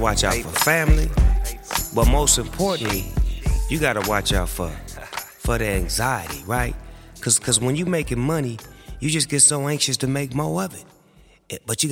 watch out for family, but most importantly, you gotta watch out for the anxiety, right? Cause when you making money, you just get so anxious to make more of it. But you